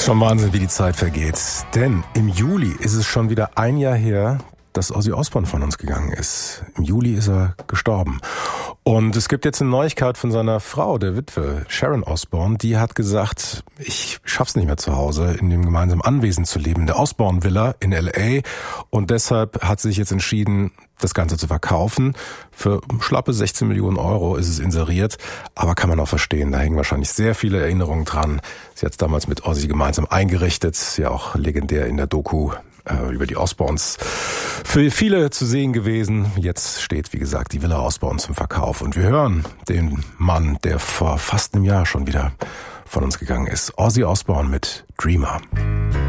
Schon Wahnsinn, wie die Zeit vergeht. Denn im Juli ist es schon wieder ein Jahr her, dass Ozzy Osbourne von uns gegangen ist. Im Juli ist er gestorben. Und es gibt jetzt eine Neuigkeit von seiner Frau, der Witwe, Sharon Osbourne. Die hat gesagt, ich schaff's nicht mehr zu Hause, in dem gemeinsamen Anwesen zu leben, in der Osbourne Villa in L.A. Und deshalb hat sie sich jetzt entschieden, das Ganze zu verkaufen. Für schlappe 16 Millionen Euro ist es inseriert. Aber kann man auch verstehen, da hängen wahrscheinlich sehr viele Erinnerungen dran. Sie hat es damals mit Ozzy gemeinsam eingerichtet. Ist ja auch legendär in der Doku über die Osbournes für viele zu sehen gewesen. Jetzt steht, wie gesagt, die Villa Osbourne zum Verkauf. Und wir hören den Mann, der vor fast einem Jahr schon wieder von uns gegangen ist. Ozzy Osbourne mit Dreamer.